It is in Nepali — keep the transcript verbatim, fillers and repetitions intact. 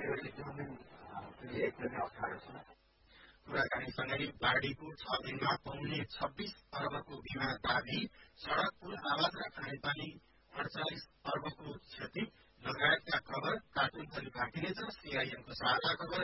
कुराकानीसँगै बाढ़ीको छ दिनमा पाउने छब्बीस अर्बको बीमा दावी, सड़क पुल आवास र खानेपानी अडचालिस अर्बको क्षति लगायतका खबर कार्टुन पनि भाकिनेछ। सीआईएनको साझा खबर